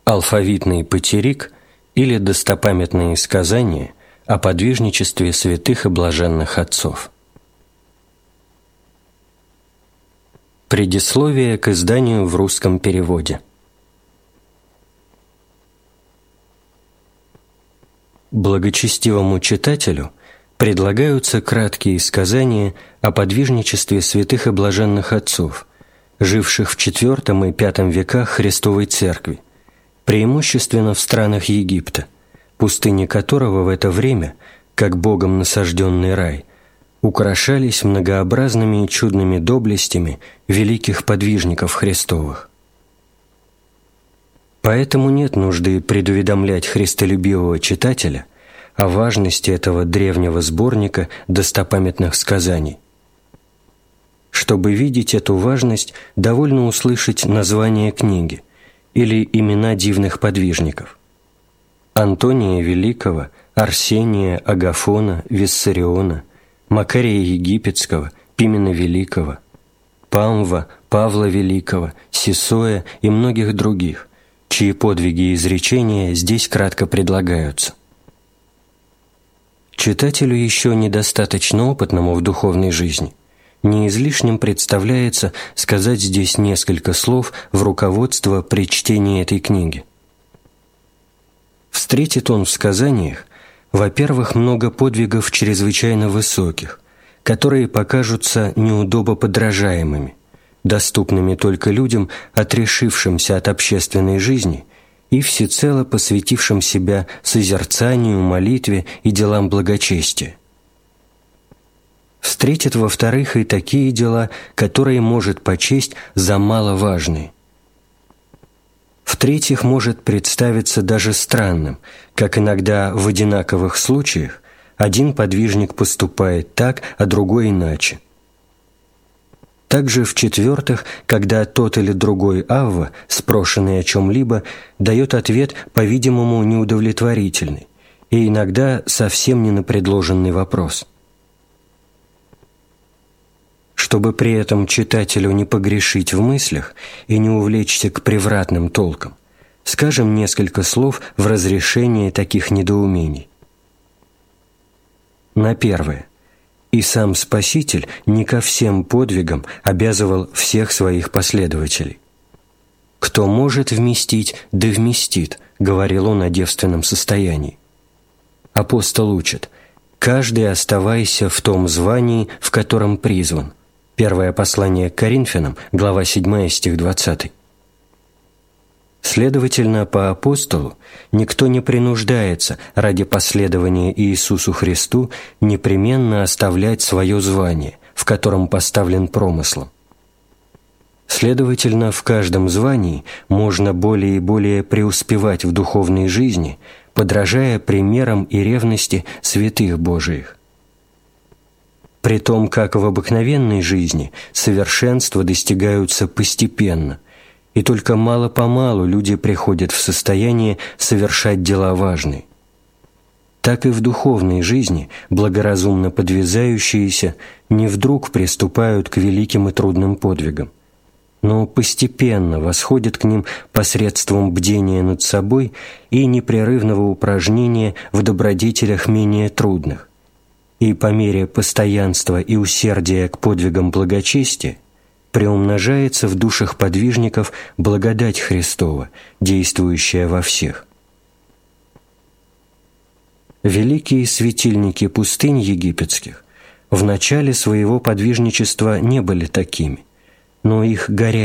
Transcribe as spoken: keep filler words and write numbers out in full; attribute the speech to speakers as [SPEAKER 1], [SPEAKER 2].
[SPEAKER 1] Алфавитный патерик или достопамятные сказания о подвижничестве святых и блаженных отцов. Предисловие к изданию в русском переводе. Благочестивому читателю предлагаются краткие сказания о подвижничестве святых и блаженных отцов, живших в четвёртом и пятом веках Христовой Церкви, преимущественно в странах Египта, пустыни которого в это время, как Богом насажденный рай, украшались многообразными и чудными доблестями великих подвижников Христовых. Поэтому нет нужды предуведомлять христолюбивого читателя о важности этого древнего сборника достопамятных сказаний. Чтобы видеть эту важность, довольно услышать название книги или имена дивных подвижников: Антония Великого, Арсения, Агафона, Виссариона, Макария Египетского, Пимена Великого, Памва, Павла Великого, Сисоя и многих других, чьи подвиги и изречения здесь кратко предлагаются. Читателю еще недостаточно опытному в духовной жизни не излишним представляется сказать здесь несколько слов в руководство при чтении этой книги. Встретит он в сказаниях, во-первых, много подвигов чрезвычайно высоких, которые покажутся неудобоподражаемыми, доступными только людям, отрешившимся от общественной жизни и всецело посвятившим себя созерцанию, молитве и делам благочестия. Встретит, во-вторых, и такие дела, которые может почесть за маловажные. В-третьих, может представиться даже странным, как иногда в одинаковых случаях один подвижник поступает так, а другой иначе. Также в-четвертых, когда тот или другой авва, спрошенный о чем-либо, дает ответ, по-видимому, неудовлетворительный и иногда совсем не на предложенный вопрос. Чтобы при этом читателю не погрешить в мыслях и не увлечься к превратным толкам, скажем несколько слов в разрешение таких недоумений. На первое. И сам Спаситель не ко всем подвигам обязывал всех своих последователей. «Кто может вместить, да вместит», — говорил он о девственном состоянии. Апостол учит: «Каждый оставайся в том звании, в котором призван». Первое послание к Коринфянам, глава седьмая, стих двадцатый. Следовательно, по апостолу никто не принуждается ради последования Иисусу Христу непременно оставлять свое звание, в котором поставлен промыслом. Следовательно, в каждом звании можно более и более преуспевать в духовной жизни, подражая примерам и ревности святых Божиих. При том, как в обыкновенной жизни совершенства достигаются постепенно, и только мало-помалу люди приходят в состояние совершать дела важные. Так и в духовной жизни благоразумно подвязающиеся не вдруг приступают к великим и трудным подвигам, но постепенно восходят к ним посредством бдения над собой и непрерывного упражнения в добродетелях менее трудных. И по мере постоянства и усердия к подвигам благочестия приумножается в душах подвижников благодать Христова, действующая во всех. Великие светильники пустынь египетских в начале своего подвижничества не были такими, но их горячие